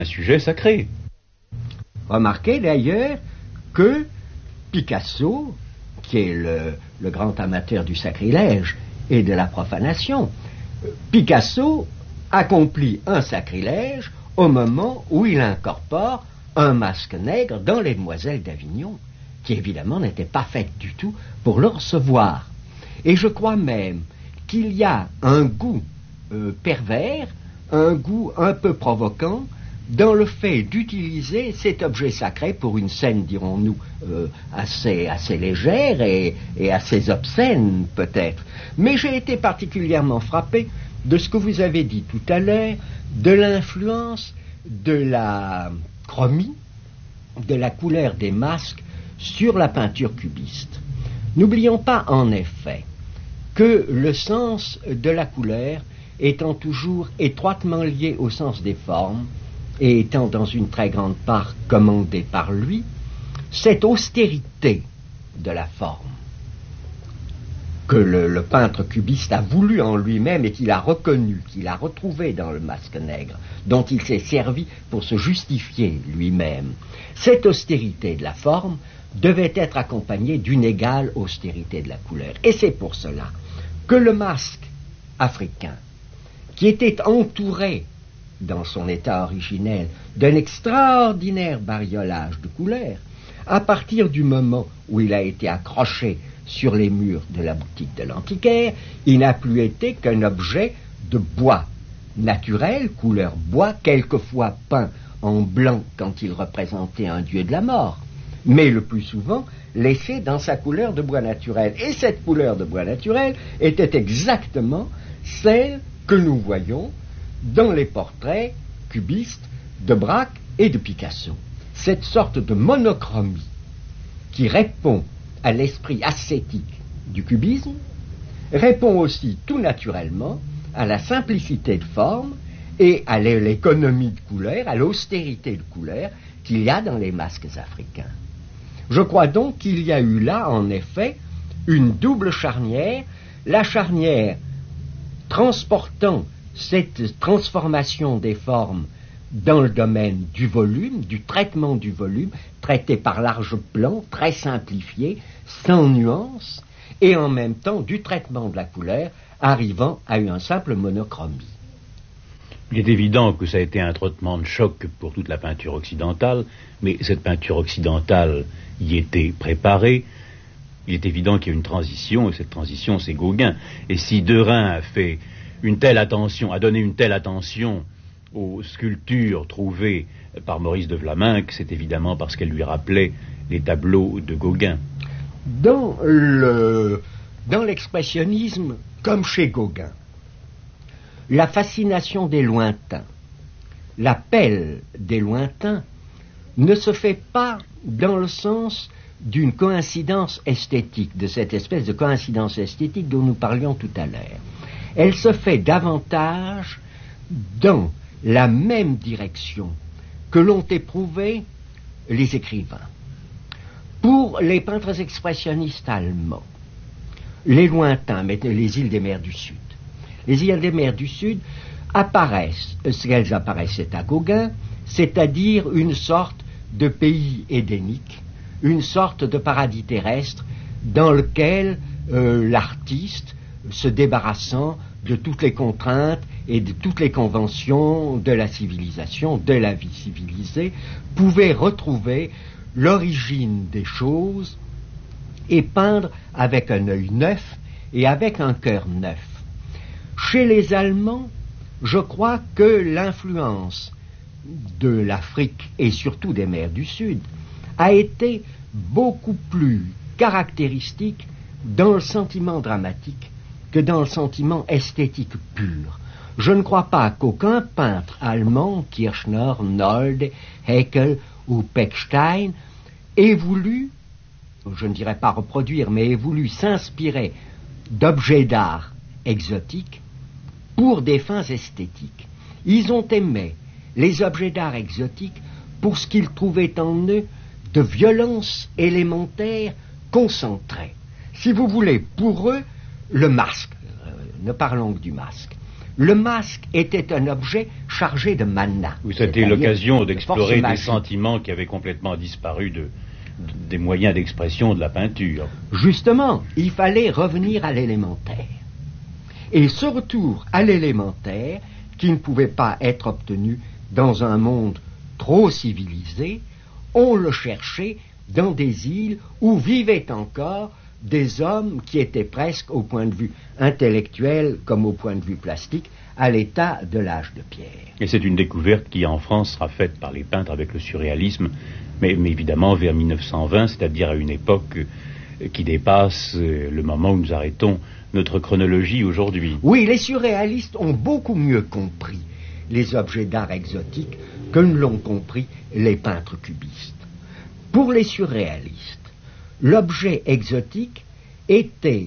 un sujet sacré. Remarquez d'ailleurs que Picasso, qui est le grand amateur du sacrilège et de la profanation, Picasso accomplit un sacrilège au moment où il incorpore un masque nègre dans les Demoiselles d'Avignon, qui évidemment n'était pas faite du tout pour le recevoir. Et je crois même qu'il y a un goût pervers, un goût un peu provoquant, dans le fait d'utiliser cet objet sacré pour une scène, dirons-nous, assez légère et assez obscène peut-être. Mais j'ai été particulièrement frappé de ce que vous avez dit tout à l'heure, de l'influence de la chromie, de la couleur des masques sur la peinture cubiste. N'oublions pas en effet que le sens de la couleur étant toujours étroitement lié au sens des formes, et étant dans une très grande part commandée par lui, cette austérité de la forme que le peintre cubiste a voulu en lui-même et qu'il a reconnu, qu'il a retrouvé dans le masque nègre, dont il s'est servi pour se justifier lui-même, cette austérité de la forme devait être accompagnée d'une égale austérité de la couleur. Et c'est pour cela que le masque africain, qui était entouré dans son état originel, d'un extraordinaire bariolage de couleurs, à partir du moment où il a été accroché sur les murs de la boutique de l'antiquaire, il n'a plus été qu'un objet de bois naturel, couleur bois, quelquefois peint en blanc quand il représentait un dieu de la mort, mais le plus souvent laissé dans sa couleur de bois naturel. Et cette couleur de bois naturel était exactement celle que nous voyons dans les portraits cubistes de Braque et de Picasso. Cette sorte de monochromie qui répond à l'esprit ascétique du cubisme répond aussi tout naturellement à la simplicité de forme et à l'économie de couleur, à l'austérité de couleur qu'il y a dans les masques africains. Je crois donc qu'il y a eu là, en effet, une double charnière, la charnière transportant cette transformation des formes dans le domaine du volume, du traitement du volume, traité par large plan, très simplifié, sans nuance, et en même temps du traitement de la couleur, arrivant à une simple monochromie. Il est évident que ça a été un traitement de choc pour toute la peinture occidentale, mais cette peinture occidentale y était préparée. Il est évident qu'il y a une transition, et cette transition, c'est Gauguin. Et si Derain a fait a donné une telle attention aux sculptures trouvées par Maurice de Vlaminck, c'est évidemment parce qu'elles lui rappelaient les tableaux de Gauguin. Dans l'expressionnisme, comme chez Gauguin, la fascination des lointains, l'appel des lointains ne se fait pas dans le sens d'une coïncidence esthétique, de cette espèce de coïncidence esthétique dont nous parlions tout à l'heure. Elle se fait davantage dans la même direction que l'ont éprouvé les écrivains. Pour les peintres expressionnistes allemands, les lointains, mais les îles des mers du Sud, les îles des mers du Sud apparaissent, ce qu'elles apparaissaient à Gauguin, c'est-à-dire une sorte de pays édénique, une sorte de paradis terrestre dans lequel l'artiste, se débarrassant de toutes les contraintes et de toutes les conventions de la civilisation, de la vie civilisée, pouvait retrouver l'origine des choses et peindre avec un œil neuf et avec un cœur neuf. Chez les Allemands, je crois que l'influence de l'Afrique et surtout des mers du Sud a été beaucoup plus caractéristique dans le sentiment dramatique que dans le sentiment esthétique pur. Je ne crois pas qu'aucun peintre allemand, Kirchner, Nolde, Haeckel ou Pechstein, ait voulu, je ne dirais pas reproduire, mais ait voulu s'inspirer d'objets d'art exotiques pour des fins esthétiques. Ils ont aimé les objets d'art exotiques pour ce qu'ils trouvaient en eux de violence élémentaire concentrée. Si vous voulez, pour eux, le masque, ne parlons que du masque, le masque était un objet chargé de mana. Oui, c'était l'occasion d'explorer des sentiments qui avaient complètement disparu des moyens d'expression de la peinture. Justement, il fallait revenir à l'élémentaire. Et ce retour à l'élémentaire, qui ne pouvait pas être obtenu dans un monde trop civilisé, on le cherchait dans des îles où vivaient encore des hommes qui étaient presque, au point de vue intellectuel comme au point de vue plastique, à l'état de l'âge de pierre. Et c'est une découverte qui, en France, sera faite par les peintres avec le surréalisme, mais évidemment vers 1920, c'est-à-dire à une époque qui dépasse le moment où nous arrêtons notre chronologie aujourd'hui. Oui, les surréalistes ont beaucoup mieux compris les objets d'art exotiques que ne l'ont compris les peintres cubistes. Pour les surréalistes, l'objet exotique était,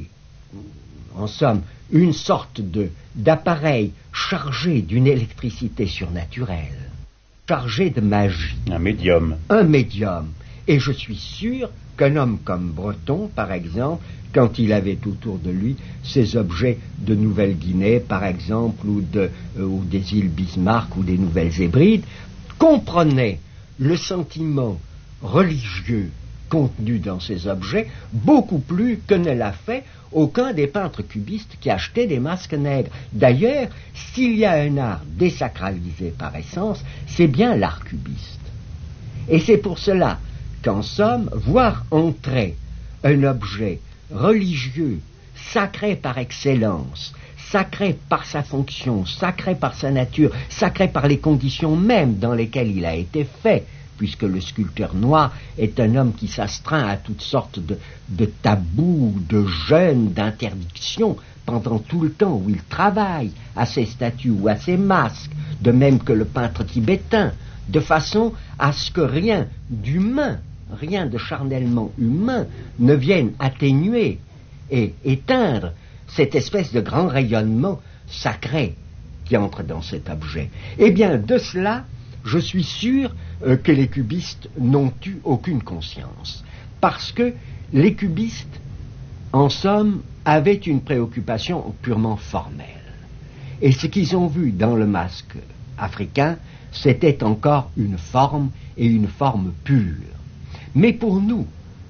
en somme, une sorte d'appareil chargé d'une électricité surnaturelle, chargé de magie. Un médium. Un médium. Et je suis sûr qu'un homme comme Breton, par exemple, quand il avait autour de lui ces objets de Nouvelle-Guinée, par exemple, ou des îles Bismarck ou des Nouvelles-Hébrides, comprenait le sentiment religieux contenu dans ces objets beaucoup plus que ne l'a fait aucun des peintres cubistes qui achetaient des masques nègres. D'ailleurs, s'il y a un art désacralisé par essence, c'est bien l'art cubiste. Et c'est pour cela qu'en somme, voir entrer un objet religieux, sacré par excellence, sacré par sa fonction, sacré par sa nature, sacré par les conditions mêmes dans lesquelles il a été fait, puisque le sculpteur noir est un homme qui s'astreint à toutes sortes de tabous, de jeûnes, d'interdictions, pendant tout le temps où il travaille à ses statues ou à ses masques, de même que le peintre tibétain, de façon à ce que rien d'humain, rien de charnellement humain ne vienne atténuer et éteindre cette espèce de grand rayonnement sacré qui entre dans cet objet. Eh bien, de cela, je suis sûr que les cubistes n'ont eu aucune conscience, parce que les cubistes, en somme, avaient une préoccupation purement formelle. Et ce qu'ils ont vu dans le masque africain, c'était encore une forme, et une forme pure. Mais pour nous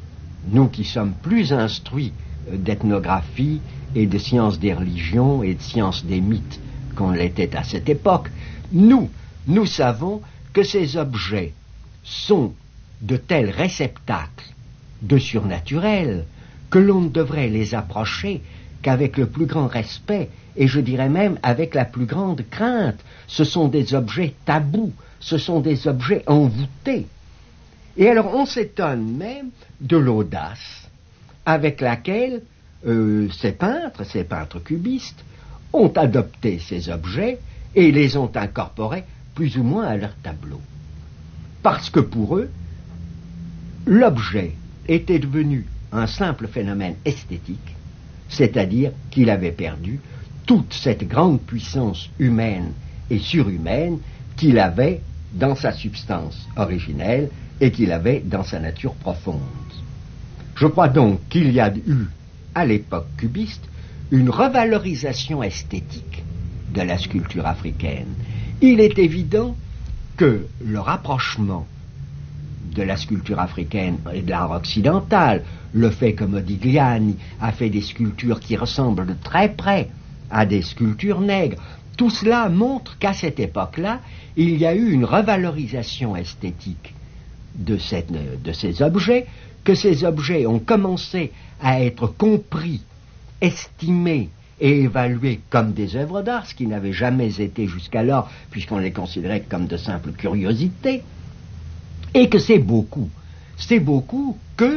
qui sommes plus instruits d'ethnographie et de sciences des religions et de sciences des mythes qu'on l'était à cette époque, nous savons que ces objets sont de tels réceptacles de surnaturel que l'on ne devrait les approcher qu'avec le plus grand respect, et je dirais même avec la plus grande crainte. Ce sont des objets tabous, ce sont des objets envoûtés. Et alors on s'étonne même de l'audace avec laquelle ces peintres cubistes, ont adopté ces objets et les ont incorporés plus ou moins à leur tableau. Parce que pour eux, l'objet était devenu un simple phénomène esthétique, c'est-à-dire qu'il avait perdu toute cette grande puissance humaine et surhumaine qu'il avait dans sa substance originelle et qu'il avait dans sa nature profonde. Je crois donc qu'il y a eu, à l'époque cubiste, une revalorisation esthétique de la sculpture africaine. Il est évident que le rapprochement de la sculpture africaine et de l'art occidental, le fait que Modigliani a fait des sculptures qui ressemblent de très près à des sculptures nègres, tout cela montre qu'à cette époque-là, il y a eu une revalorisation esthétique de ces objets, que ces objets ont commencé à être compris, estimés et évalués comme des œuvres d'art, ce qui n'avait jamais été jusqu'alors, puisqu'on les considérait comme de simples curiosités, et que c'est beaucoup que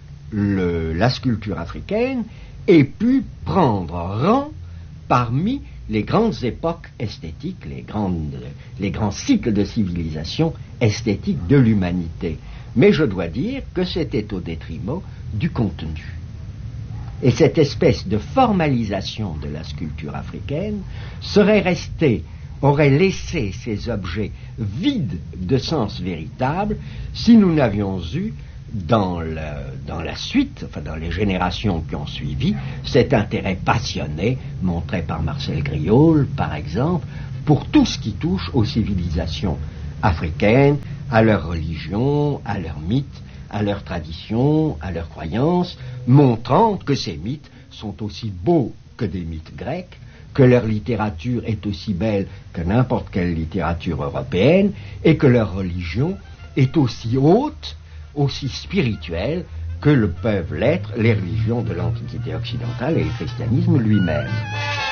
la sculpture africaine ait pu prendre rang parmi les grandes époques esthétiques, les grands cycles de civilisation esthétique de l'humanité. Mais je dois dire que c'était au détriment du contenu. Et cette espèce de formalisation de la sculpture africaine aurait laissé ces objets vides de sens véritable si nous n'avions eu dans la suite, enfin dans les générations qui ont suivi, cet intérêt passionné montré par Marcel Griaule, par exemple, pour tout ce qui touche aux civilisations africaines, à leur religion, à leurs mythes, à leurs traditions, à leurs croyances, montrant que ces mythes sont aussi beaux que des mythes grecs, que leur littérature est aussi belle que n'importe quelle littérature européenne, et que leur religion est aussi haute, aussi spirituelle que le peuvent l'être les religions de l'Antiquité occidentale et le christianisme lui-même.